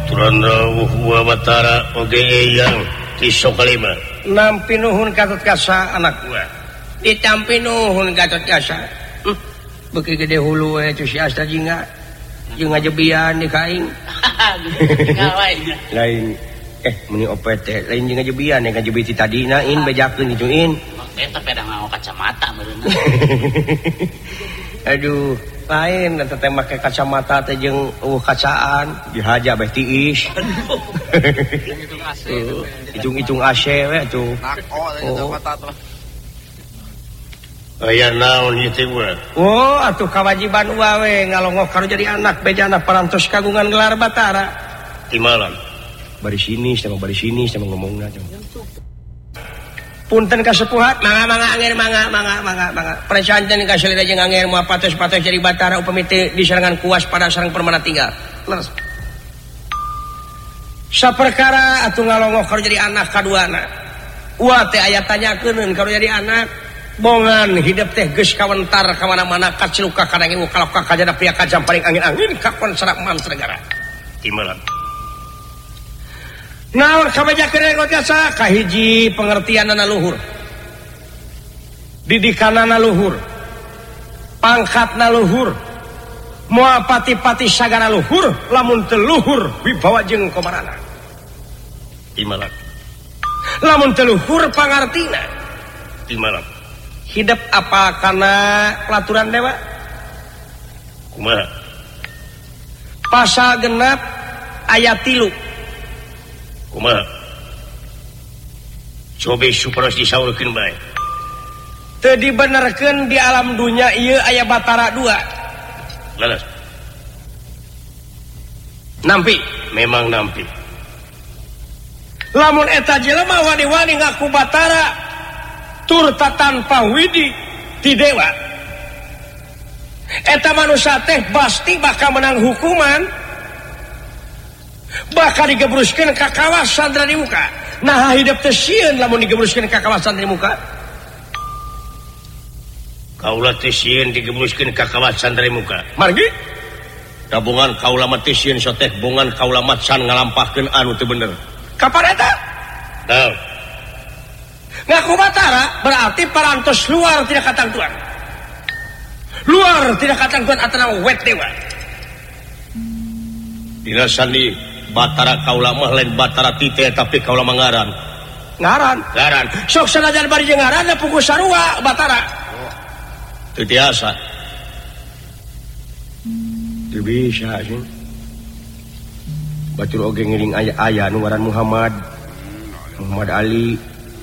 baturan rawuh Batara oge yang kisah kelima nampi nuhun Gatot Kaca anak gua ditampi nuhun Gatot Kaca beuki gede hulu we si Asta jingga jeung ngajebian di kaing lain meni opet teh lain jeung ngajebian ngajebi ti tadina in bejakeun ituin eta pedang ngao kacamata meureun aduh lain eta teh make kacamata teh jeung kacaan dihaja bae tiis hitung AC we atuh kacamata teh aya naon ieu teh atuh kewajiban we ngalongok karo jadi anak bejana parantos kagungan gelar Batara timalan bari sini sama ngomongna punten kasepuhat mangga anger mangga presanten ka salira jeung anger moal patos-patos jadi Batara upami teu diserangan kuas pada sareng permana tinggal leres saperkara atuh ngalongok karo jadi anak kaduana ulah teh aya tanyakeun karo jadi anak bongan hidup teh geus kawentar ka mana-mana kaciluka kana ngilu kalok ka jana pria kajam paling angin-angin kakon sarak mancanegara timalan naon kabajakeun Gatot Kaca kahiji pengertianna luhur didikanna luhur pangkatna luhur moal pati-pati sagana luhur lamun teu luhur wibawa jeung komarana timalan lamun teu luhur pangartina timalan hidup apa kana pelaturan dewa kumaha pasal genep ayat 3 kumaha coba supaya disaurkeun bae teu dibenerkeun di alam dunya ieu aya Batara 2 leres nampi memang nampi lamun eta jelema wani-wani ngaku Batara turta tanpa widi ti dewa eta manusia teh pasti bakal menang hukuman bakal digebruskeun ka kawasan di muka nah hidup teh sieun lamun digebruskeun ka kawasan di muka kaula teh sieun digebruskeun ka kawasan di muka margi gabungan kaula mah teh sieun soteh bongan kaula mah can ngalampahkeun anu teu bener kapan eta tah ngaku Batara berarti parantos luar tidak katangtuan luar tidak katangtuan atau wet dewa dina sandi Batara kaula mah lain Batara tite tapi kaula mangaran ngaran sok sanajan bari jeung ngaran da puguh sarua Batara teu tiasa teu bisa sih batur oge ngiring aya nu ngaran Muhammad Ali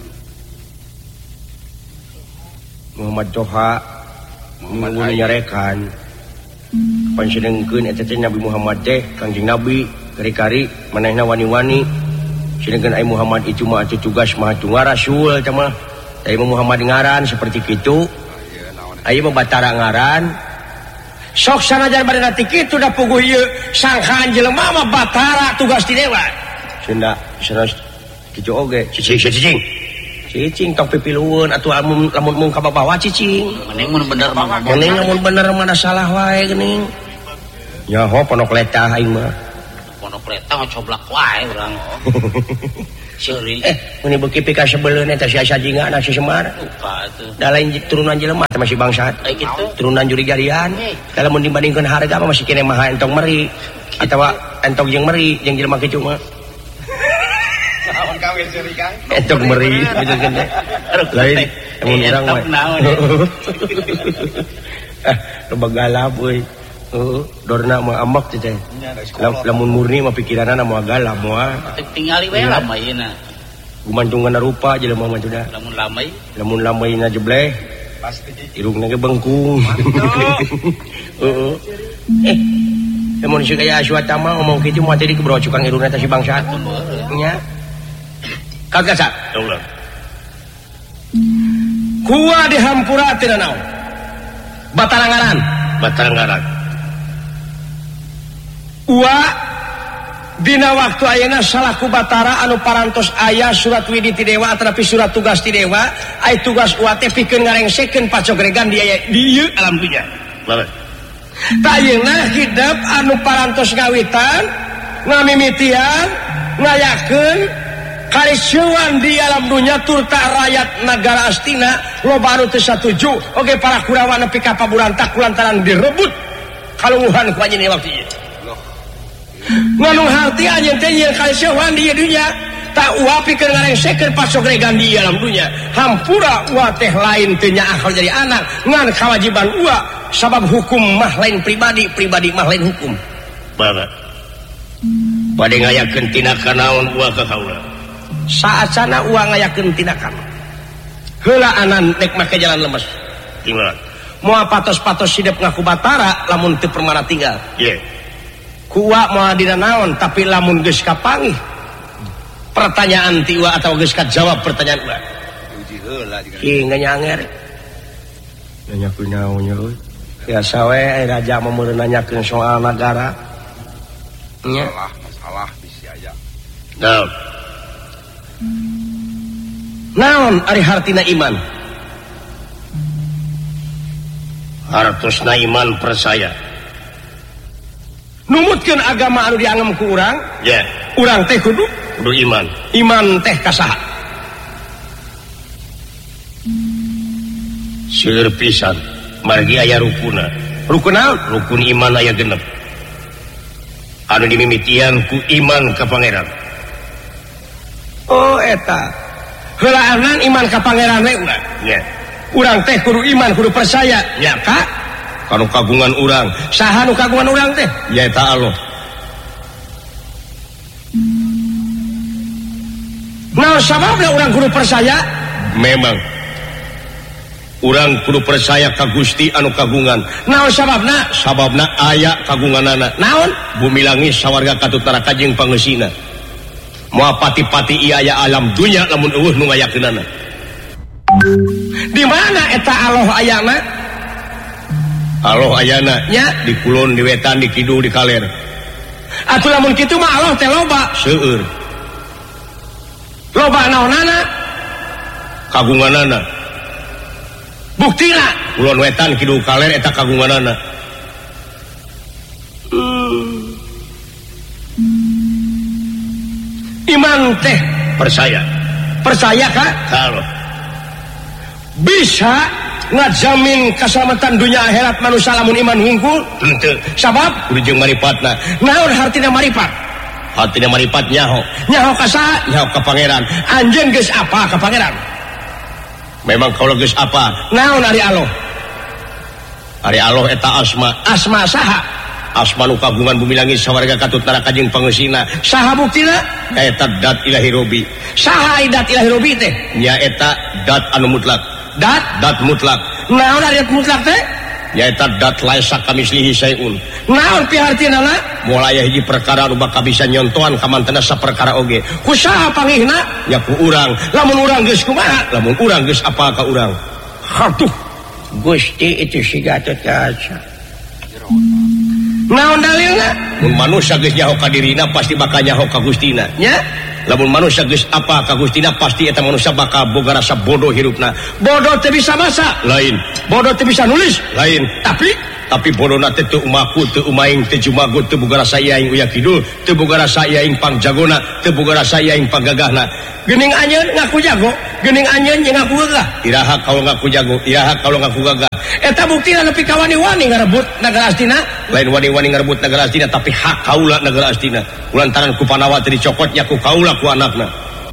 Muhammad Toha Muhammad nyarekan pansidengkeun eta teh Nabi Muhammad teh Kangjeng Nabi kari-kari manehna wani-wani sidengkeun ai Muhammad itu mah atuh tugas mah tunggal rasul teh mah ai Muhammad ngaran seperti kitu aya mah Batara ngaran sok sanajan bade nanti kitu da puguh ieu sangkaan jelema mah Batara tugas ti dewa sunda sanes kitu oge cicing tong pipilueun atuh lamun mung ka bawah cicing mending mun bener mah mending lamun bener mah salah wae geuning nyaho ponok letah aing mah ponok letah mah coblak wae urang seuri mun beuki pika sebeleun eta si Sajinga anak si Semar lupa atuh da lain turunan jelema teh masih bangsat kitu turunan juri jarian kalau mun dibandingkeun harga mah masih kene mah entong meri atawa entong jeung meri jeung jelema kitu mah entong meri bejeun teh lain mun urang mah loba galap euy dorna mah amak teh lamun murni mah pikiranna mah galap moal tingali we lama ieu gumantungan rupa jelema mah sudah lamun lamai na jebleh pasti irungna ge bengkung lamun si kaya Aswatama ngomong kitu mah tadi kebrot cukang irungna teh si bangsa nya kagasa ulah kuwa dihampura teu naon Batara ngaran Ua dina waktu ayeuna salaku Batara anu parantos aya surat widi ti dewa atapi surat tugas ti dewa aya tugas ua teh pikeun ngarengsekeun pacogregan di ieu alam dunya. Lawan. Ta ayeuna hidup anu parantos ngawitan ngamimitian ngayakeun kariseuan di alam dunya turta rakyat negara Astina loba anu teu satuju oge para Kurawa nepi ka paburantak kulantaran direbut kalungguhan ku anjeun waktu ieu nganu harti anjeun teh ieu kariseuan di dunya tak uap pikeun ngarengsekeun pasogregan di alam dunya hampura uap teh lain teu nyaah jadi anak ngan kewajiban uap sabab hukum mah lain pribadi mah lain hukum barat bade ngayakeun tindakan naon uap ka kaula saat sana uang ngayakeun tindakan heula anan dek make jalan lemes gimana moal patos-patos hidup ngaku batara lamun teu permana tinggal ye ku uak moal dina naon tapi lamun geus kapangih pertanyaan ti uak atau geus kajawab pertanyaan uak uji heula ih nganyanger nanyakeun naon nya euy biasa we raja meureun nanyakeun soal negara nya masalah bisi aya naon ari hartina iman hartosna iman percaya numutkeun agama anu dianggem ku urang ya urang teh kudu iman teh kasaha seueur pisan margi aya rukuna rukun naon rukun iman aya genep anu dimimitian ku iman ka pangeran oh eta heulaanan iman ka pangeran we urang nya urang teh kudu iman kudu percaya nya ka kanu kagungan urang saha nu kagungan urang teh ya eta Allah naon sababna urang kudu percaya memang urang kudu percaya ka Gusti anu kagungan naon sababna aya kagunganana naon bumi langit sawarga katut neraka jeung pangeusina moal pati-pati ieu aya alam dunya lamun eueuh nu ngayakeunana di mana eta Allah ayana Allah ayana nya di kulon di wetan di kidul di kaler atuh lamun kitu mah Allah teh loba seueur loba naonana kagunganana buktina kulon wetan kidul kaler eta kagunganana iman teh percaya ka kalau bisa ngajamin keselamatan dunia akhirat manusia lamun iman hungkul henteu sabab kudu jeung maripatna naon hartina maripat nyaho ka saha nyaho ka pangeran anjeun geus apa ka pangeran memang kalau geus apa naon ari Allah eta asma saha asma nu kagungan bumi langit sawarga katut neraka jeung pangeusina saha buktina eta dat ilahi robi saha dat ilahi robi teh nya eta dat anu mutlak dat mutlak naon ari dat mutlak teh nya eta dat laisa kamislihi sayun naon pihartinana moal aya hiji perkara anu bakal bisa nyontohan ka mantena saperkara oge ku saha pangihna nya ku urang lamun urang geus kumaha lamun urang geus apa ka urang hatuh Gusti itu si Gatot Kaca naon dalilna mun manusia geus nyaho ka dirina pasti bakal nyaho ka Gustina nya lamun manusia geus apa ka Gustina pasti eta manusia bakal boga rasa bodoh hirupna bodoh teu bisa masak lain bodoh teu bisa nulis lain tapi bodohna teh teu umaku teu umaing teu jumago teu boga rasa yaing uya kidul teu boga rasa yaing pangjagona teu boga rasa yaing panggagahna geuning anjeun ngaku jago geuning anjeun jeung ngaku gagah iraha kalau ngaku jago iraha kalau ngaku gagah eta buktina nepi ka wani-wani ngarebut nagara Astina lain wani-wani ngarebut nagara Astina tapi hak kaula nagara Astina kulantaran ku Panawa teu dicokotnya ku kaula ku anakna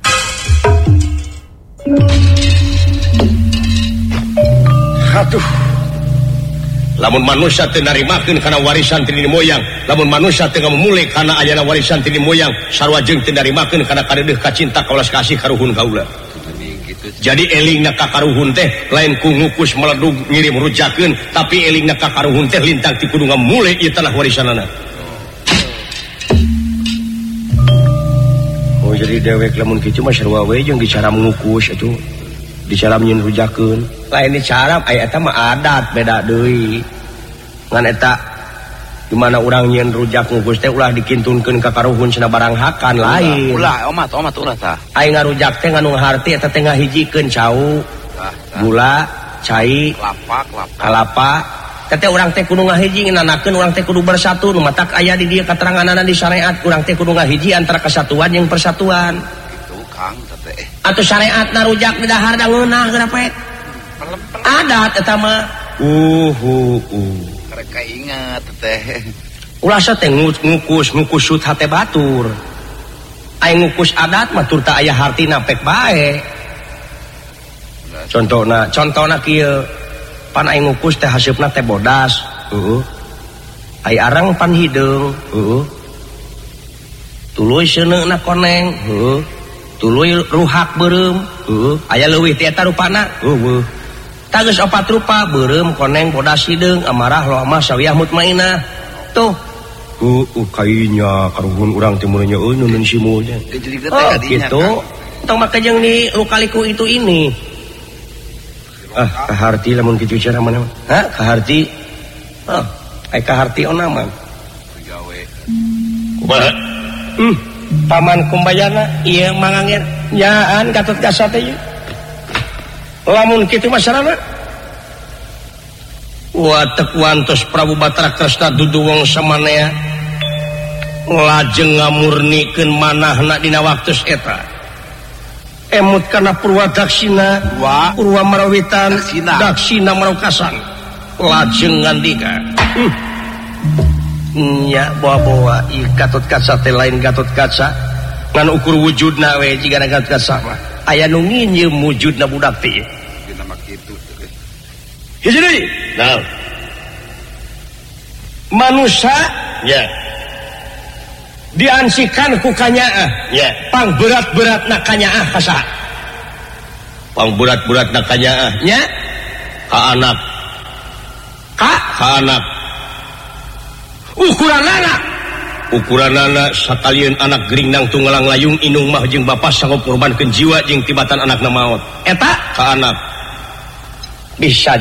hatuh lamun manusia teu narimakeun kana warisan ti nini moyang lamun manusia teu ngamumule kana ayana warisan ti nini moyang sarua jeung teu narimakeun kana kareudeuh kacinta kaulas kasih karuhun kaula jadi elingna ka karuhun teh lain ku ngukus meledug ngirim rujakeun tapi elingna ka karuhun teh lintang ti kudu ngamule ieu tanah warisanana oh jadi dewek lamun kitu mah sarua we jeung dicara mengukus atuh dicara nyieun rujakeun lain dicara aya eta mah adat beda deui ngan eta dimana urang nyieun rujak ngukus teh ulah dikintunkeun ka karuhun cenah barang hakan lain ulah omat ulah tah aya ngarujak teh nganu harti eta teh ngahijikeun cau gula cai lapak kalapa Tete urang teh kudu ngahiji ngananakeun urang teh kudu bersatu nu matak aya di dieu kateranganana di syariat urang teh kudu ngahiji antara kesatuan jeung persatuan. Itu Kang teteh. Atuh syariatna rujak di dahar da ngeunah geuna pe. Adat eta mah. Mereka ingat teteh. Ulah teh ngukus sut hate batur. Aya ngukus adat mah tur teu aya hartina pek bae. Contona kieu. Pan aing ngukus teh haseupna teh bodas, ai arang pan hideung, tuluy seuneuna koneng, tuluy ruhak beureum, aya leuwih ti eta rupana, tageus 4 rupa beureum koneng bodas hideung amarah loh mah sawiah mutmainah. Tuh kaynya karuhun urang teh mun nyeueun nun simunya. Oh kitu. Tong make jeung di lukaliku itu ini. Kaharti lamun kitu cara mana? Kaharti. Ai kaharti onaman. Gawe. Kumaha? Paman kumbayana ieu mangangir nyaan Gatot Kaca teh. Lamun kitu masarana. Wa tekuantos Prabu Batara Kresna dudu wong samanea. Lajeng ngamurnikeun manahna dina waktos eta. Emut kana Purwadaksina Purwa Marawitan Daksina Maraukasan lajeng ngandika nya bawa-bawa ieu Gatot Kaca teh lain Gatot Kaca ngan ukur wujudna we jigana Gatot Kaca mah aya nu nginjeum wujudna budak teh dina mah kitu teh hiji deui naon manusia ya diansikan ku kanyaah ya pang berat-beratna kanyaah kasaha pang berat-beratna kanyaah nya ka anak ukuranana sakalian anak geringnang tunggalang layung inung mah jeung bapa sanggup ngorbankeun jiwa jeung tibatan anakna maot eta ka anak bisa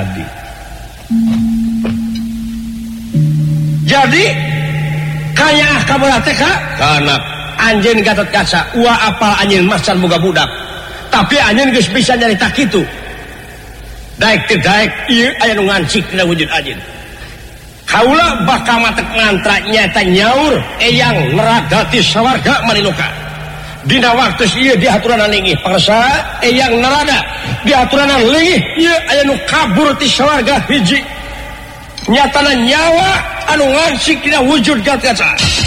jadi kanyaah kabelah teh ka anak anjeun Gatot Kaca ulah apal anjeun macan boga budak tapi anjeun geus bisa nyarita kitu daek teh daek ieu aya nu ngancik dina wujud anjeun kaula bakal matek mantra nyata nyaur eyang neradati sawarga maniluka dina waktu ieu diaturanna linggih pangresa eyang nerada diaturanna linggih ieu aya nu kabur ti sawarga hiji nyatana nyawa anu ngancik dina wujud Gatot Kaca